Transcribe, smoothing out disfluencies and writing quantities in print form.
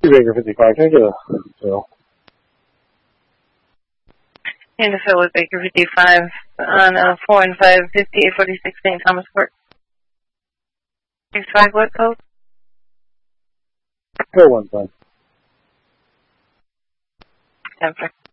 Baker 55, can I get a fill? And to fill with Baker 55 on 415 5846 St. Thomas Court. 65 what code? 415. 10